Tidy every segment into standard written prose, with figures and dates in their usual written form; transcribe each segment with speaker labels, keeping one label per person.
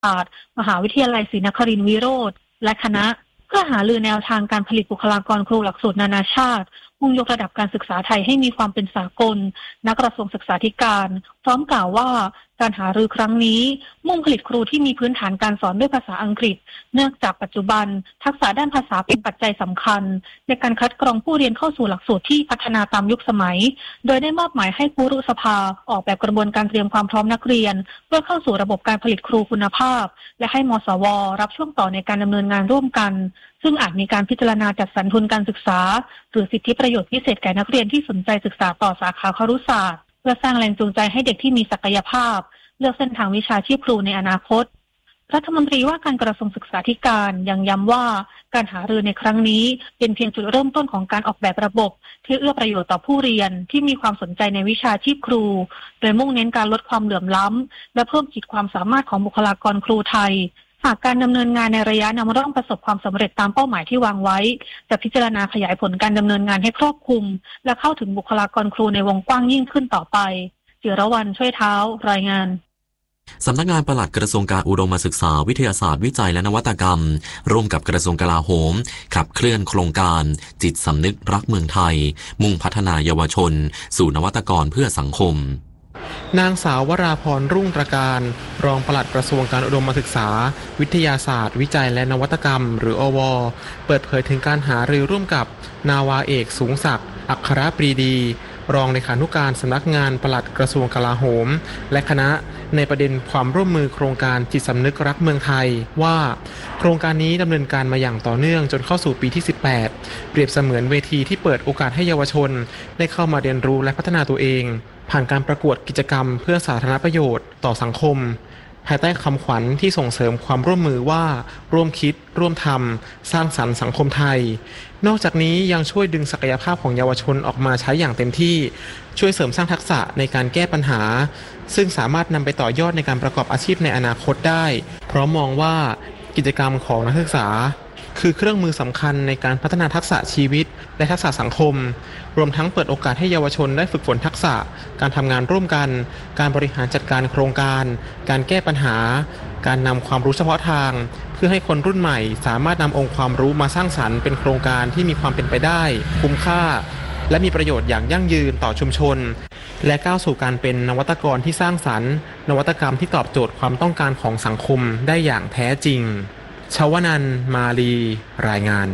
Speaker 1: ศาสตร์มหาวิทยาลัยศรีนครินทรวิโรธและคณะเพื่อหารือแนวทางการผลิตบุคลากรครูหลักสูตรนานาชาติมุ่งยกระดับการศึกษาไทยให้มีความเป็นสากลณกระทรวงศึกษาธิการพร้อมกล่าวว่าการหารือครั้งนี้มุ่งผลิตครูที่มีพื้นฐานการสอนด้วยภาษาอังกฤษเนื่องจากปัจจุบันทักษะด้านภาษาเป็นปัจจัยสำคัญในการคัดกรองผู้เรียนเข้าสู่หลักสูตรที่พัฒนาตามยุคสมัยโดยได้มอบหมายให้ครุสภาออกแบบกระบวนการเตรียมความพร้อมนักเรียนเพื่อเข้าสู่ระบบการผลิตครูคุณภาพและให้มสว.รับช่วงต่อในการดำเนินงานร่วมกันซึ่งอาจมีการพิจารณาจัดสรรทุนการศึกษาหรือสิทธิประโยชน์พิเศษแก่นักเรียนที่สนใจศึกษาต่อสาขาครุศาสตร์เพื่อสร้างแรงจูงใจให้เด็กที่มีศักยภาพเลือกเส้นทางวิชาชีพครูในอนาคตรัฐมนตรีว่าการกระทรวงศึกษาธิการยังย้ำว่าการหารือในครั้งนี้เป็นเพียงจุดเริ่มต้นของการออกแบบระบบที่เอื้อประโยชน์ต่อผู้เรียนที่มีความสนใจในวิชาชีพครูโดยมุ่งเน้นการลดความเหลื่อมล้ำและเพิ่มขีดความสามารถของบุคลากรครูไทยหากการดำเนินงานในระยะนำร่องประสบความสำเร็จตามเป้าหมายที่วางไว้จะพิจารณาขยายผลการดำเนินงานให้ครอบคลุมและเข้าถึงบุคลากรครูในวงกว้างยิ่งขึ้นต่อไปจิรวรรณช่วยเท้ารายงาน
Speaker 2: สำนักงานปลัดกระทรวงการอุดมศึกษาวิทยาศาสตร์วิจัยและนวัตกรรมร่วมกับกระทรวงกลาโหมขับเคลื่อนโครงการจิตสำนึกรักเมืองไทยมุ่งพัฒนายาวชนสู่นวัตกรเพื่อสังคม
Speaker 3: นางสาววราพรรุ่งตระการรองปลัดกระทรวงการอุดมศึกษาวิทยาศาสตร์วิจัยและนวัตกรรมหรืออว.เปิดเผยถึงการหารือร่วมกับนาวาเอกสูงศักดิ์อัครปรีดีรองเลขานุการสำนักงานปลัดกระทรวงกลาโหมและคณะในประเด็นความร่วมมือโครงการจิตสำนึกรักเมืองไทยว่าโครงการนี้ดำเนินการมาอย่างต่อเนื่องจนเข้าสู่ปีที่18เปรียบเสมือนเวทีที่เปิดโอกาสให้เยาวชนได้เข้ามาเรียนรู้และพัฒนาตัวเองผ่านการประกวดกิจกรรมเพื่อสาธารณประโยชน์ต่อสังคมภายใต้คำขวัญที่ส่งเสริมความร่วมมือว่าร่วมคิดร่วมทำสร้างสรรค์สังคมไทยนอกจากนี้ยังช่วยดึงศักยภาพของเยาวชนออกมาใช้อย่างเต็มที่ช่วยเสริมสร้างทักษะในการแก้ปัญหาซึ่งสามารถนำไปต่อยอดในการประกอบอาชีพในอนาคตได้เพราะมองว่ากิจกรรมของนักศึกษาคือเครื่องมือสำคัญในการพัฒนาทักษะชีวิตและทักษะสังคมรวมทั้งเปิดโอกาสให้เยาวชนได้ฝึกฝนทักษะการทำงานร่วมกันการบริหารจัดการโครงการการแก้ปัญหาการนำความรู้เฉพาะทางเพื่อให้คนรุ่นใหม่สามารถนำองค์ความรู้มาสร้างสรรค์เป็นโครงการที่มีความเป็นไปได้คุ้มค่าและมีประโยชน์อย่างยั่งยืนต่อชุมชนและก้าวสู่การเป็นนวัตกรที่สร้างสรรค์นวัตกรรมที่ตอบโจทย์ความต้องการของสังคมได้อย่างแท้จริงชวนันท์มาลีรายงาน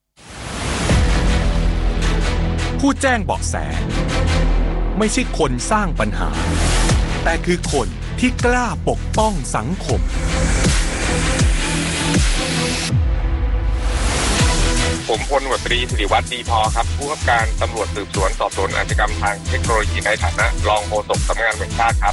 Speaker 4: ผู้แจ้งเบาะแสไม่ใช่คนสร้างปัญหาแต่คือคนที่กล้าปกป้องสังคม
Speaker 5: ผมพลตำรวจตรีสิริวัฒน์ดีพอครับผู้กำกับการตำรวจสืบสวนสอบสวนอาชญากรรมทางเทคโนโลยีในฐานะรองโฆษกสำนักงานตำรวจแห่งชาติครับ